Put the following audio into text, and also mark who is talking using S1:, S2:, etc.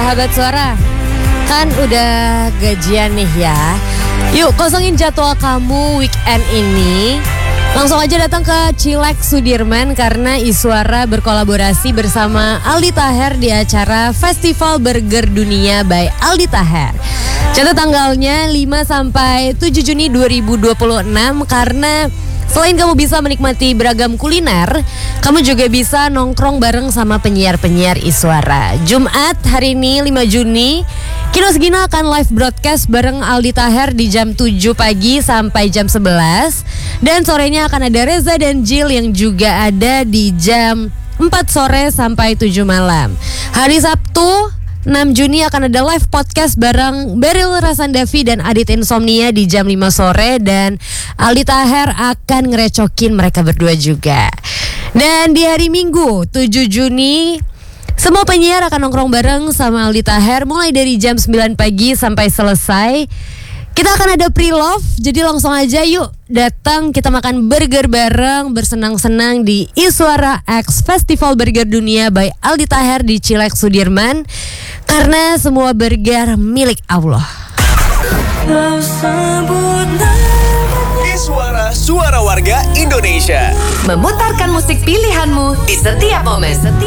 S1: sahabat suara, kan udah gajian nih ya. Yuk kosongin jadwal kamu weekend ini. Langsung aja datang ke Chilex Sudirman karena Iswara berkolaborasi bersama Aldi Taher di acara Festival Burger Dunia by Aldi Taher. Catat tanggalnya 5 sampai 7 Juni 2026 karena selain kamu bisa menikmati beragam kuliner, kamu juga bisa nongkrong bareng sama penyiar-penyiar Iswara. Jumat hari ini 5 Juni, Kinos Gina akan live broadcast bareng Aldi Taher di jam 7 pagi sampai jam 11. Dan sorenya akan ada Reza dan Jill yang juga ada di jam 4 sore sampai 7 malam. Hari Sabtu 6 Juni akan ada live podcast bareng Beryl Rasandavi dan Adit Insomnia di jam 5 sore. Dan Aldi Taher akan ngerecokin mereka berdua juga. Dan di hari Minggu 7 Juni semua penyiar akan nongkrong bareng sama Aldi Taher mulai dari jam 9 pagi sampai selesai. Kita akan ada pre-love, jadi langsung aja yuk datang kita makan burger bareng, bersenang-senang di Iswara X Festival Burger Dunia by Aldi Taher di Chilex Sudirman. Karena semua burger milik Allah.
S2: Iswara, suara warga Indonesia.
S3: Memutarkan musik pilihanmu di setiap momen.